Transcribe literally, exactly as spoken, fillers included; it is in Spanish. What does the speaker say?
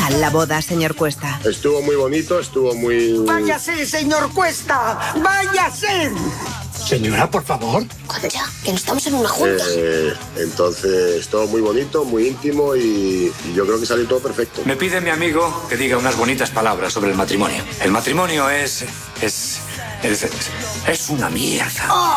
tal la boda, señor Cuesta? Estuvo muy bonito, estuvo muy... ¡Váyase, señor Cuesta! ¡Váyase! Señora, por favor. Concha, que no estamos en una junta. Eh, entonces, todo muy bonito, muy íntimo y, y yo creo que salió todo perfecto. Me pide mi amigo que diga unas bonitas palabras sobre el matrimonio. El matrimonio es... es... es, es una mierda. ¡Oh!